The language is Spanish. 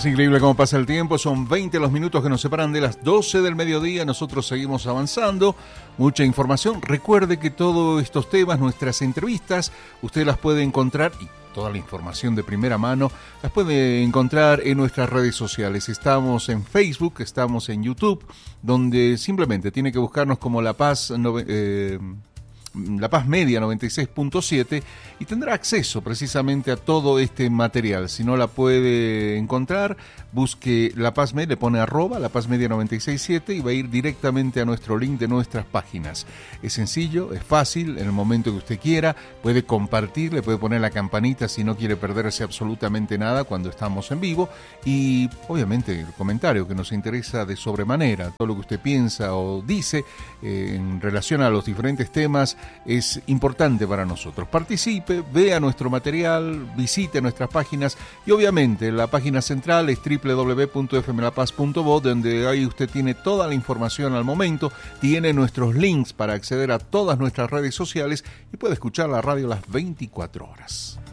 Es increíble cómo pasa el tiempo, son 20 los minutos que nos separan de las 12 del mediodía, nosotros seguimos avanzando, mucha información. Recuerde que todos estos temas, nuestras entrevistas, usted las puede encontrar, y toda la información de primera mano, las puede encontrar en nuestras redes sociales. Estamos en Facebook, estamos en YouTube, donde simplemente tiene que buscarnos como La Paz Media 96.7 y tendrá acceso precisamente a todo este material. Si no la puede encontrar, busque La Paz Media, le pone @ La Paz Media 96.7 y va a ir directamente a nuestro link de nuestras páginas. Es sencillo, es fácil, en el momento que usted quiera, puede compartir, le puede poner la campanita si no quiere perderse absolutamente nada cuando estamos en vivo, y obviamente el comentario que nos interesa de sobremanera, todo lo que usted piensa o dice en relación a los diferentes temas es importante para nosotros. Participe, vea nuestro material, visite nuestras páginas y obviamente la página central es www.fmlapaz.bo, donde ahí usted tiene toda la información al momento, tiene nuestros links para acceder a todas nuestras redes sociales y puede escuchar la radio las 24 horas.